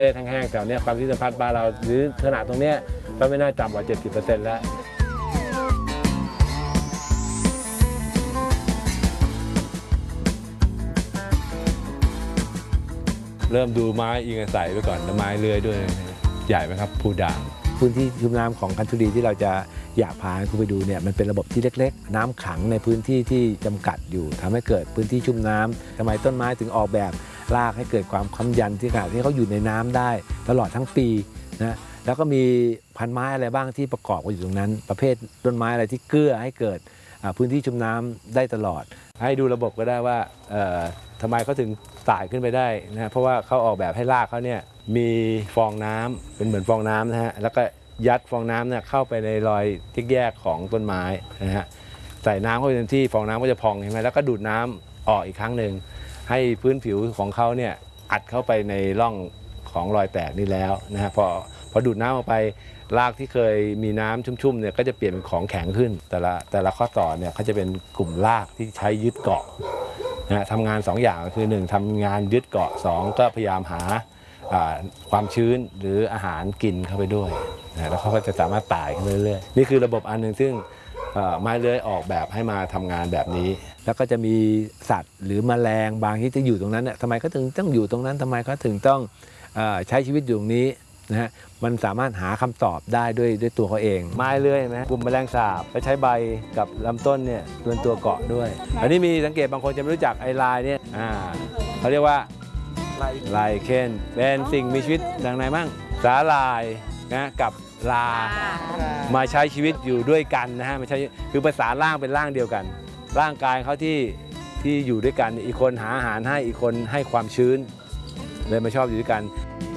แห้งๆแถวเนี้ยความที่สัมพันธ์บ้านเราหรือขนาดตรงเนี้ยก็ไม่น่าต่ำกว่า 70% แล้วเริ่มดูไม้อิงอาศัยไปก่อนแล้วไม้เลื้อยด้วยใหญ่ไหมครับภูด่างพื้นที่ชุ่มน้ำของคันธุรีที่เราจะอยากพาคุณไปดูเนี่ยมันเป็นระบบที่เล็กๆน้ำขังในพื้นที่ที่จำกัดอยู่ทำให้เกิดพื้นที่ชุ่มน้ำทำไมต้นไม้ถึงออกแบบรากให้เกิดความค้ำยันที่ขนาดที่เขาอยู่ในน้ำได้ตลอดทั้งปีนะแล้วก็มีพันไม้อะไรบ้างที่ประกอบกันอยู่ตรงนั้นประเภทต้นไม้อะไรที่เกื้อให้เกิดพื้นที่ชุ่มน้ำได้ตลอดให้ดูระบบก็ได้ว่าทำไมเขาถึงไต่ขึ้นไปได้นะเพราะว่าเขาออกแบบให้รากเขาเนี่ยมีฟองน้ำเป็นเหมือนฟองน้ำนะฮะแล้วก็ยัดฟองน้ำเนี่ยเข้าไปในรอยที่แยกของต้นไม้นะฮะใส่น้ำเข้าไปเต็มที่ฟองน้ำก็จะพองใช่ไหมแล้วก็ดูดน้ำออกอีกครั้งหนึ่งให้พื้นผิวของเขาเนี่ยอัดเข้าไปในร่องของรอยแตกนี่แล้วนะฮะพอดูดน้ำออกไปรากที่เคยมีน้ำชุ่มๆเนี่ยก็จะเปลี่ยนเป็นของแข็งขึ้นแต่ละข้อต่อเนี่ยเขาจะเป็นกลุ่มรากที่ใช้ยึดเกาะนะทำงาน2อย่างคือ1ทำงานยึดเกาะ2ก็พยายามหาความชื้นหรืออาหารกินเข้าไปด้วยนะแล้วเขาก็จะสามารถไต่ขึ้นเรื่อยๆนี่คือระบบอันหนึ่งซึ่งไม้เลื้อยออกแบบให้มาทำงานแบบนี้แล้วก็จะมีสัตว์หรือแมลงบางที่จะอยู่ตรงนั้นเนี่ยทำไมเขาถึงต้องอยู่ตรงนั้นทำไมเขาถึงต้องใช้ชีวิตอยู่ตรงนี้นะฮะมันสามารถหาคำตอบได้ด้วยตัวเขาเองไม้เลื้อยนะกลุ่มแมลงสาบและใช้ใบกับลำต้นเนี่ยเป็นตัวเกาะด้วยอันนี้มีสังเกตบางคนจะไม่รู้จักไอลายเนี่ยเขาเรียกว่าลายเคนเป็นสิ่งมีชีวิตดังไหนมั่งสาลายนะกับลามาใช้ชีวิตอยู่ด้วยกันนะฮะมาใช้คือภาษาร่างเป็นร่างเดียวกันร่างกายเขาที่อยู่ด้วยกันอีกคนหาอาหารให้อีกคนให้ความชื้นเลยมาชอบอยู่ด้วยกัน